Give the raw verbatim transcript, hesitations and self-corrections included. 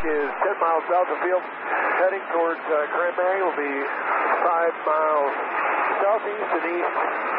is ten miles south of the field, heading towards uh, Cranberry. Will be five miles southeast and east